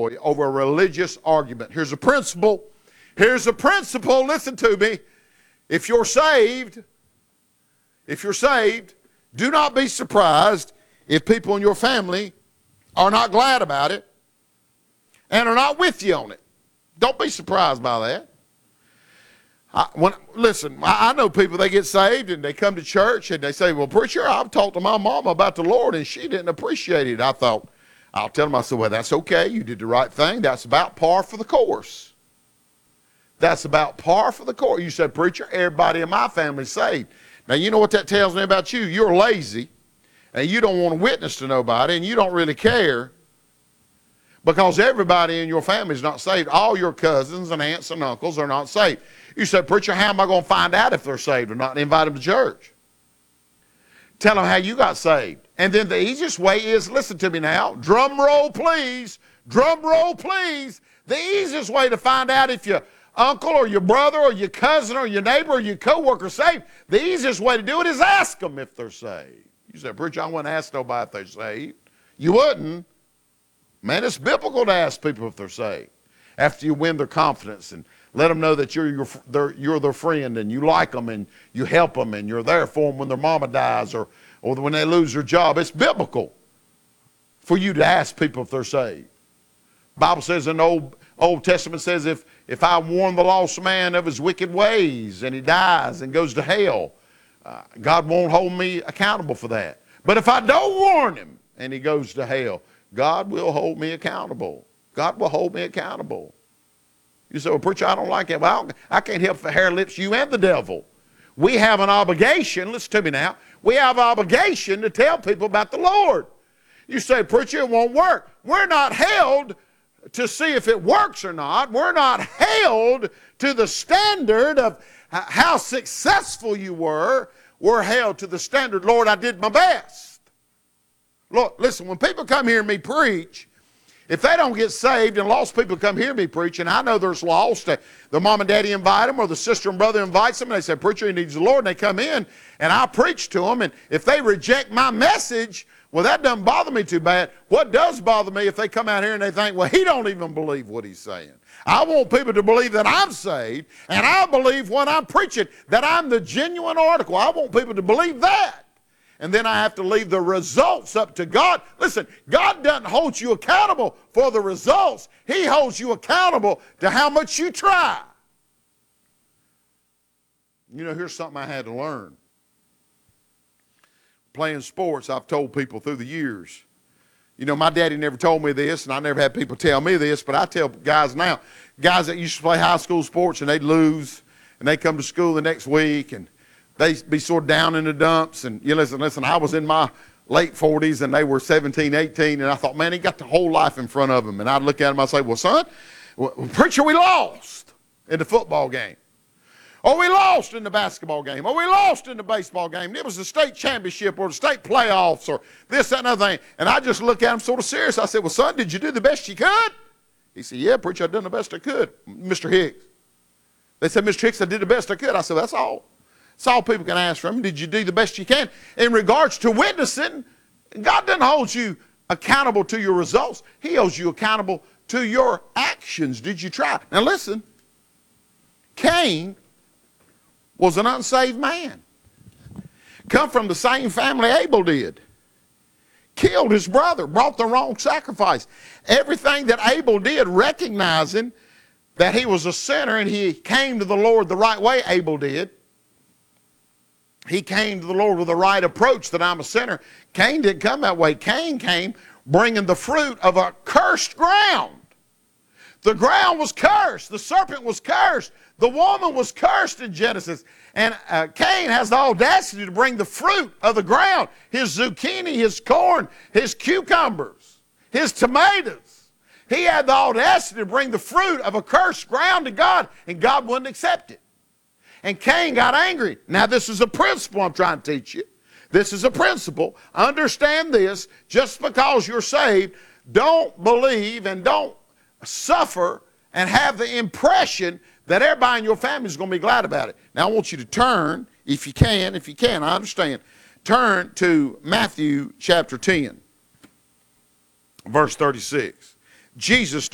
for you over a religious argument. Here's a principle. Here's a principle. Listen to me. If you're saved, do not be surprised if people in your family are not glad about it and are not with you on it. Don't be surprised by that. I know people, they get saved and they come to church and they say, well, preacher, I've talked to my mama about the Lord and she didn't appreciate it. I'll tell them, I said, well, that's okay. You did the right thing. That's about par for the course. That's about par for the course. You said, preacher, everybody in my family's saved. Now, you know what that tells me about you? You're lazy and you don't want to witness to nobody and you don't really care because everybody in your family is not saved. All your cousins and aunts and uncles are not saved. You said, preacher, how am I going to find out if they're saved or not? Invite them to church. Tell them how you got saved. And then the easiest way is, listen to me now, drum roll please, drum roll please. The easiest way to find out if your uncle or your brother or your cousin or your neighbor or your coworker saved, the easiest way to do it is ask them if they're saved. You said, preacher, I wouldn't ask nobody if they're saved. You wouldn't. Man, it's biblical to ask people if they're saved. After you win their confidence and let them know that you're their friend and you like them and you help them and you're there for them when their mama dies or when they lose their job. It's biblical for you to ask people if they're saved. The Bible says in the Old Testament says if I warn the lost man of his wicked ways and he dies and goes to hell, God won't hold me accountable for that. But if I don't warn him and he goes to hell, God will hold me accountable. God will hold me accountable. You say, well, preacher, I don't like it. Well, I can't help the hair lips, you and the devil. We have an obligation, listen to me now, we have an obligation to tell people about the Lord. You say, preacher, it won't work. We're not held to see if it works or not. We're not held to the standard of how successful you were. We're held to the standard, Lord, I did my best. Look, listen, when people come hear me preach, if they don't get saved and lost people come hear me preach, and I know there's lost, their mom and daddy invite them or the sister and brother invites them and they say, preacher, he needs the Lord, and they come in and I preach to them, and if they reject my message, well, that doesn't bother me too bad. What does bother me if they come out here and they think, well, he don't even believe what he's saying. I want people to believe that I'm saved, and I believe when I'm preaching that I'm the genuine article. I want people to believe that. And then I have to leave the results up to God. Listen, God doesn't hold you accountable for the results. He holds you accountable to how much you try. You know, here's something I had to learn. Playing sports, I've told people through the years. You know, my daddy never told me this, and I never had people tell me this, but I tell guys now, guys that used to play high school sports and they'd lose, and they come to school the next week, and they'd be sort of down in the dumps. And you listen, I was in my late 40s, and they were 17, 18, and I thought, man, he got the whole life in front of him. And I'd look at him, I'd say, well, son, preacher, we lost in the football game. Or we lost in the basketball game. Or we lost in the baseball game. It was the state championship or the state playoffs or this, that, and other thing. And I just looked at him sort of serious. I said, well, son, did you do the best you could? He said, yeah, preacher, I done the best I could, Mr. Hicks. They said, Mr. Hicks, I did the best I could. I said, that's all. That's all people can ask from him. Did you do the best you can? In regards to witnessing, God doesn't hold you accountable to your results. He holds you accountable to your actions. Did you try? Now listen, Cain was an unsaved man. Come from the same family Abel did. Killed his brother, brought the wrong sacrifice. Everything that Abel did, recognizing that he was a sinner and he came to the Lord the right way, Abel did. He came to the Lord with the right approach that I'm a sinner. Cain didn't come that way. Cain came bringing the fruit of a cursed ground. The ground was cursed. The serpent was cursed. The woman was cursed in Genesis. And Cain has the audacity to bring the fruit of the ground, his zucchini, his corn, his cucumbers, his tomatoes. He had the audacity to bring the fruit of a cursed ground to God, and God wouldn't accept it. And Cain got angry. Now, this is a principle I'm trying to teach you. This is a principle. Understand this. Just because you're saved, don't believe and don't suffer and have the impression that everybody in your family is going to be glad about it. Now, I want you to turn, if you can, I understand. Turn to Matthew chapter 10, verse 36. Jesus